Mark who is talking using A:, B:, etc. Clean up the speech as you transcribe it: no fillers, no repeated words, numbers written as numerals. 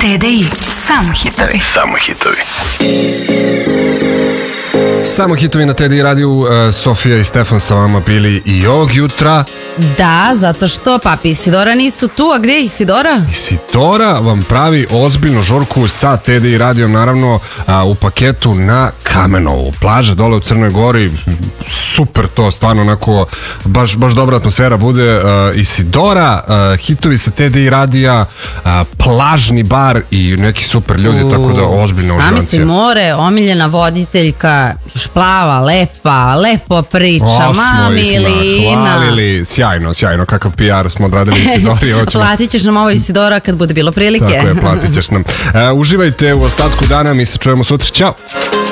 A: TDI, samo hitovi.
B: Samo hitovi.
C: Samo hitovi na TDI radiju. Sofija i Stefan sa vama bili i ovog jutra.
D: Da, zato što papi Isidora nisu tu, a gdje je Isidora?
C: Isidora vam pravi ozbiljnu žurku sa TDI radijom, naravno u paketu na Kamenovu. Plaža dole u Crnoj Gori, super to, stvarno onako, baš dobra atmosfera bude. Isidora, hitovi sa TDI radija, plažni bar i neki super ljudi, tako da ozbiljna uživancija.
D: Zamisli more, omiljena voditeljka, šplava, lepo priča, Milina.
C: Hvalili, sjajno, kakav PR smo odradili Isidori.
D: Platit ćeš nam ovo Isidora kad bude bilo prilike.
C: Tako je, platit ćeš nam. Uživajte u ostatku dana, mi se čujemo sutra, ćao!